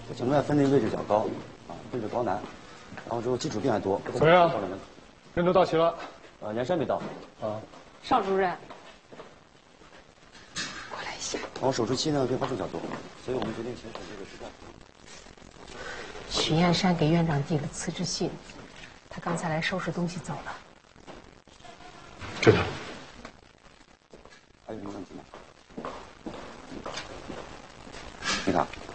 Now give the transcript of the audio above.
颈外分离位置较高，位置高难，然后之后基础病还多。 怎么样？人都到齐了。 连山没到。 邵主任，过来一下。 然后手术期呢并发症较多，所以我们决定采取这个支架。 许燕山给院长递了辞职信，他刚才来收拾东西走了。 知道。 还有什么问题吗？没啥。